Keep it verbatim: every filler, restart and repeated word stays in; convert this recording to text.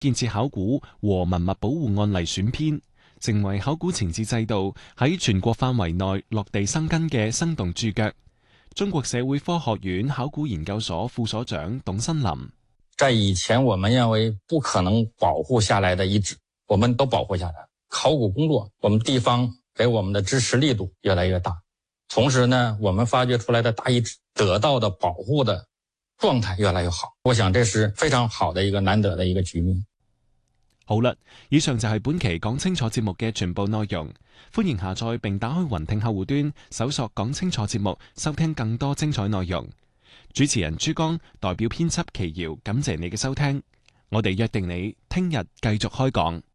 建設考古和文物保護案例選編，成為考古前置制度喺全國範圍內落地生根嘅生動注腳。中國社會科學院考古研究所副所長董新林： 在以前我們認為不可能保護下來的遺址，我們都保護下來。考古工作，我們地方給我們的支持力度越來越大，同時呢，我們發掘出來的大遺址得到的保護的狀態越來越好。我想這是非常好的一個難得的一個局面。 好啦，以上就係本期講清楚節目嘅全部內容。歡迎下載並打開雲聽客戶端，搜索講清楚節目，收聽更多精彩內容。主持人朱江代表編輯祁瑤，感謝你嘅收聽。我哋約定你聽日繼續開講。